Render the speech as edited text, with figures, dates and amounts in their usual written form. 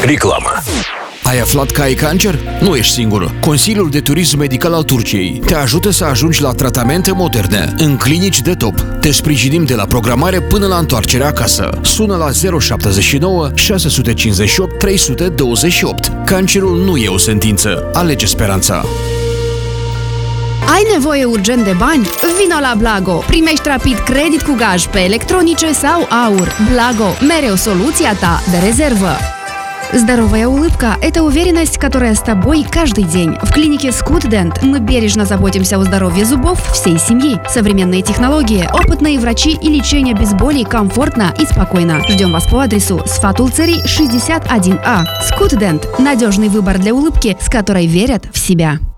Reclamă. Ai aflat că ai cancer? Nu ești singur. Consiliul de Turism Medical al Turciei te ajută să ajungi la tratamente moderne, în clinici de top. Te sprijinim de la programare până la întoarcerea acasă. Sună la 079 658 328. Cancerul nu e o sentință. Alege speranța. Ai nevoie urgent de bani? Vino la Blago! Primești rapid credit cu gaj pe electronice sau aur. Blago, mereu soluția ta de резервă. Здоровая улыбка – это уверенность, которая с тобой каждый день. В клинике Скутдент мы бережно заботимся о здоровье зубов всей семьи. Современные технологии, опытные врачи и лечение без боли комфортно и спокойно. Ждем вас по адресу Сфатул Цери, 61А. Скутдент – надежный выбор для улыбки, с которой верят в себя.